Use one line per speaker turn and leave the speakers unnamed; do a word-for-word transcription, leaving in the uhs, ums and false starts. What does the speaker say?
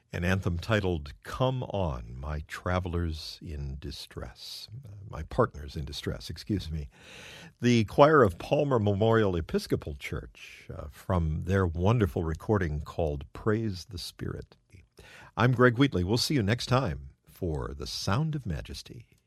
An anthem titled, Come On, My Travelers in Distress. Uh, my partners in distress, excuse me. The choir of Palmer Memorial Episcopal Church uh, from their wonderful recording called Praise the Spirit. I'm Greg Wheatley. We'll see you next time for The Sound of Majesty.